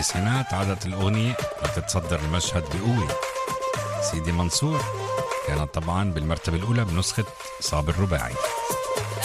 بالتسعينات عادت الأغنية لتتصدر المشهد بقوة. سيدي منصور كانت طبعا بالمرتبة الأولى بنسخة صابر الرباعي.